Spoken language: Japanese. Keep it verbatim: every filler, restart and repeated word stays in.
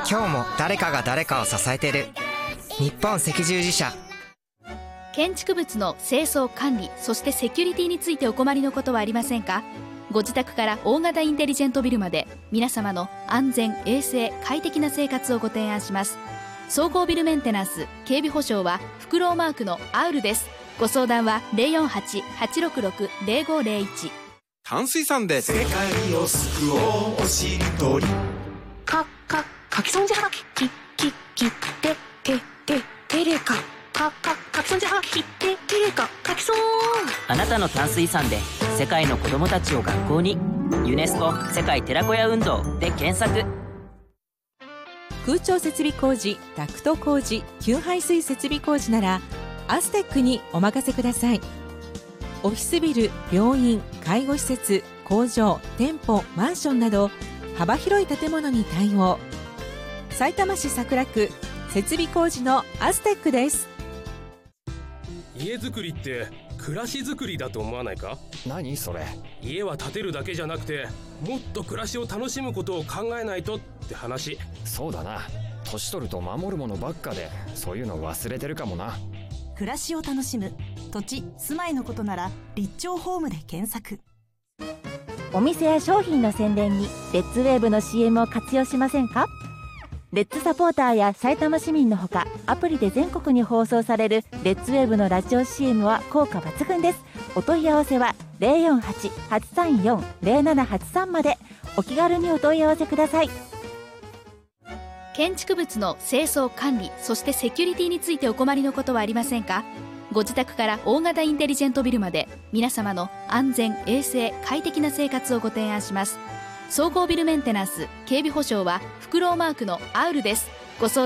今日も誰かが誰かを支えてる。日本赤十字社。 建築物の清掃管理、そしてセキュリティについてお困りのことはありませんか？ご自宅から大型インテリジェントビルまで、皆様の安全衛生快適な生活をご提案します。総合ビルメンテナンス警備保障はフクロウマークのアウルです。ご相談は ゼロよんはち はちろくろく ゼロごゼロいち。 淡水さんで世界を救おうおしりとり。かかかきそんじはきききててててれかかかかきそんじはきててれかかきそん。 あなたの淡水さんで世界の子どもたちを学校に。ユネスコ世界寺子屋運動で検索。 空調設備工事、ダクト工事、給排水設備工事ならアステックにお任せください。オフィスビル、病院、介護施設、工場、店舗、マンションなど幅広い建物に対応。さいたま市桜区設備工事のアステックです。 家づくりって暮らしづくりだと思わないか？ 何それ？ 家は建てるだけじゃなくて、もっと暮らしを楽しむことを考えないとって話。 そうだな。年取ると守るものばっかで、そういうの忘れてるかもな。 暮らしを楽しむ土地・住まいのことなら立町ホームで検索。 お店や商品の宣伝にレッツウェーブの シーエム を活用しませんか？レッツサポーターや埼玉市民のほか、アプリで全国に放送されるレッツウェーブのラジオ シーエム は効果抜群です。お問い合わせは ゼロよんはち はちさんよん ゼロななはちさん までお気軽にお問い合わせください。 建築物の清掃管理、そしてセキュリティについてお困りのことはありませんか？ご自宅から大型インテリジェントビルまで、皆様の安全衛生快適な生活をご提案します。総合ビルメンテナンス警備保障はフクロウマークのアウルです。ご相談